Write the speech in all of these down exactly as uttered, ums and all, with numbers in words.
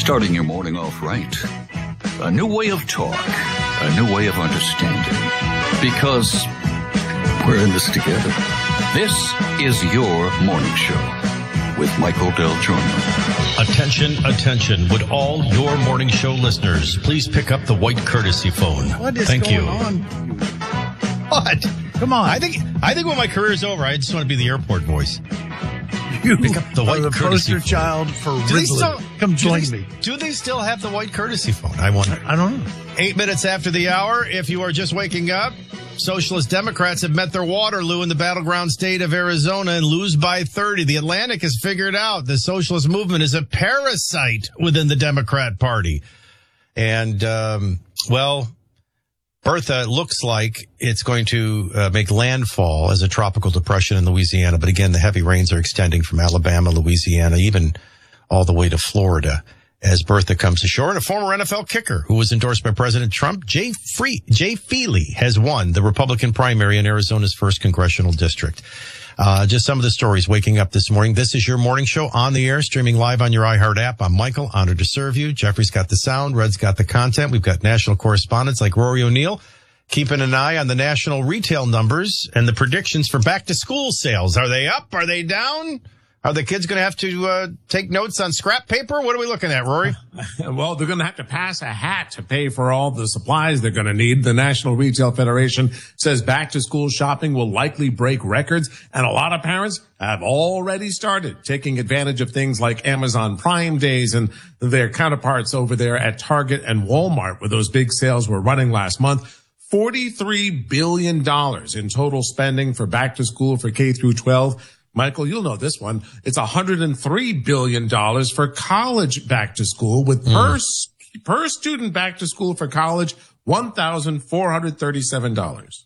Starting your morning off right. A new way of talk. A new way of understanding. Because we're in this together. This is your morning show with Michael Del Giorno. Attention, attention. Would all your morning show listeners please pick up the white courtesy phone? What is Thank going you. on? What? Come on. I think I think when my career is over, I just want to be the airport voice. You Pick up the white are the courtesy poster phone. child for Do they Ridley. still- Come do join they- me. Do they still have the white courtesy phone? I wonder. I don't know. Eight minutes after the hour, if you are just waking up, Socialist Democrats have met their Waterloo in the battleground state of Arizona and lose by thirty. The Atlantic has figured out the socialist movement is a parasite within the Democrat Party. And, um, well, Bertha looks like it's going to uh, make landfall as a tropical depression in Louisiana. But again, the heavy rains are extending from Alabama, Louisiana, even all the way to Florida as Bertha comes ashore. And a former N F L kicker who was endorsed by President Trump, Jay Free, Jay Feely, has won the Republican primary in Arizona's first congressional district. Uh, just some of the stories waking up this morning. This is your morning show on the air, streaming live on your iHeart app. I'm Michael, honored to serve you. Jeffrey's got the sound. Red's got the content. We've got national correspondents like Rory O'Neill, keeping an eye on the national retail numbers and the predictions for back to school sales. Are they up? Are they down? Are the kids going to have to uh, take notes on scrap paper? What are we looking at, Rory? Well, they're going to have to pass a hat to pay for all the supplies they're going to need. The National Retail Federation says back to school shopping will likely break records, and a lot of parents have already started taking advantage of things like Amazon Prime Days and their counterparts over there at Target and Walmart, where those big sales were running last month. forty-three billion dollars in total spending for back to school for K through twelve. Michael, you'll know this one. It's one hundred three billion dollars for college back to school, with mm. per, per student back to school for college, one thousand four hundred thirty-seven dollars.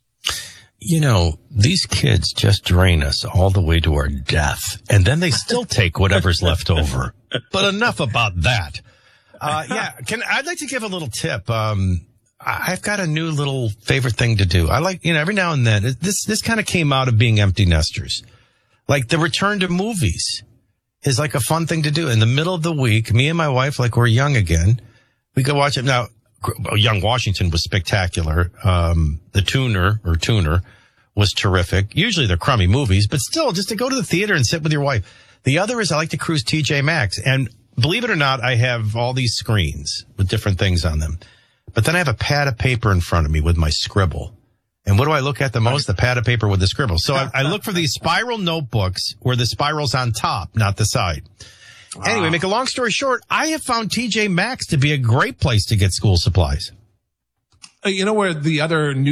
You know, these kids just drain us all the way to our death, and then they still take whatever's left over. But enough about that. Uh, yeah, can, I'd like to give a little tip. Um, I've got a new little favorite thing to do. I like, you know, every now and then, this, this kind of came out of being empty nesters. Like the return to movies is like a fun thing to do. In the middle of the week, me and my wife, like we're young again, we go watch it. Now, Young Washington was spectacular. Um, the Tuner or Tuner was terrific. Usually they're crummy movies, but still just to go to the theater and sit with your wife. The other is I like to cruise T J Maxx. And believe it or not, I have all these screens with different things on them. But then I have a pad of paper in front of me with my scribble. And what do I look at the most? The pad of paper with the scribble. So I, I look for these spiral notebooks where the spiral's on top, not the side. Wow. Anyway, make a long story short, I have found T J Maxx to be a great place to get school supplies. You know where the other new